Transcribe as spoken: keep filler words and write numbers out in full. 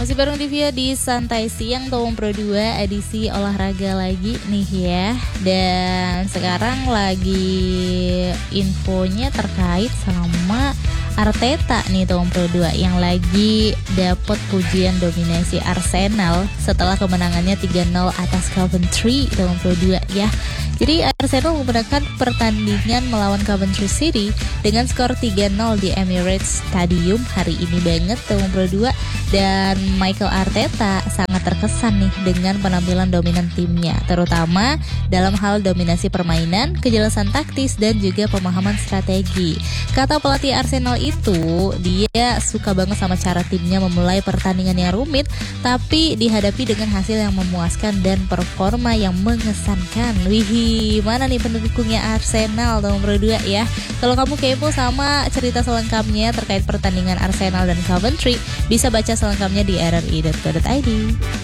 Masih bareng Divya di Santai Siang Tawang Pro dua edisi olahraga lagi nih ya. Dan sekarang lagi infonya terkait sama Arteta nih Tawang Pro dua yang lagi dapat pujian dominasi Arsenal setelah kemenangannya tiga nol atas Coventry Tawang Pro dua ya. Jadi Arsenal memenangkan pertandingan melawan Coventry City dengan skor tiga nol di Emirates Stadium hari ini banget Tawang Pro dua. Dan Mikel Arteta sangat terkesan nih dengan penampilan dominan timnya, terutama dalam hal dominasi permainan, kejelasan taktis, dan juga pemahaman strategi. Kata pelatih Arsenal itu, dia suka banget sama cara timnya memulai pertandingan yang rumit, tapi dihadapi dengan hasil yang memuaskan dan performa yang mengesankan. Wih, mana nih pendukungnya Arsenal Tawang Pro dua ya? Kalau kamu kepo sama cerita selengkapnya terkait pertandingan Arsenal dan Coventry, bisa baca selengkapnya di r r i dot co dot i d.